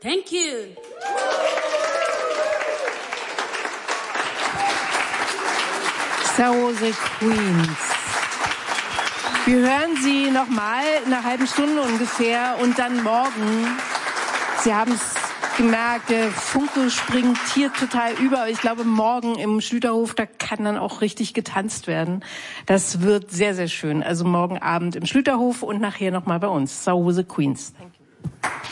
Thank you. So the Queens. Wir hören sie nochmal in einer halben Stunde ungefähr und dann morgen. Sie haben es gemerkt, der Funke springt hier total über. Aber ich glaube, morgen im Schlüterhof, da kann dann auch richtig getanzt werden. Das wird sehr, sehr schön. Also morgen Abend im Schlüterhof und nachher nochmal bei uns. So the Queens. Thank you.